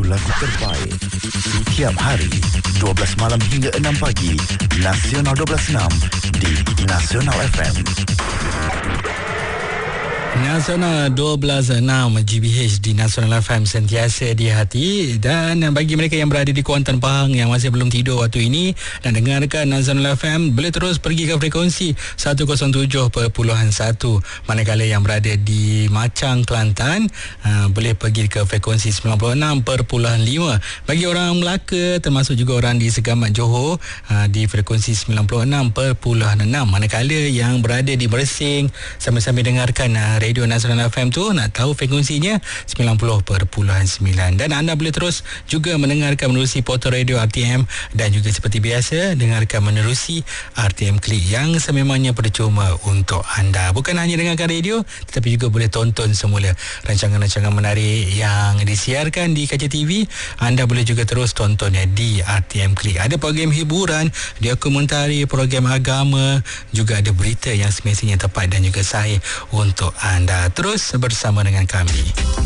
lagu terbaik. Setiap hari 12 malam hingga 6 pagi, Nasional 12.6 di Nasional FM. Nasional 12.6 GBH di Nasional FM, sentiasa di hati. Dan bagi mereka yang berada di Kuantan, Pahang yang masih belum tidur waktu ini dan dengarkan Nasional FM, boleh terus pergi ke frekuensi 107.1. Manakala yang berada di Macang, Kelantan, boleh pergi ke frekuensi 96.5. Bagi orang Melaka termasuk juga orang di Segamat, Johor, di frekuensi 96.6. Manakala yang berada di Mersing, sama-sama dengarkan Radio Nasional FM tu, nak tahu frekuensinya 90.9. Dan anda boleh terus juga mendengarkan menerusi portal radio RTM, dan juga seperti biasa dengarkan menerusi RTM Klik yang sememangnya percuma untuk anda. Bukan hanya dengarkan radio, tetapi juga boleh tonton semula rancangan-rancangan menarik yang disiarkan di Kaca TV. Anda boleh juga terus tonton di RTM Klik. Ada program hiburan, dokumentari, program agama, juga ada berita yang semestinya tepat dan juga sahih untuk anda. Terus bersama dengan kami.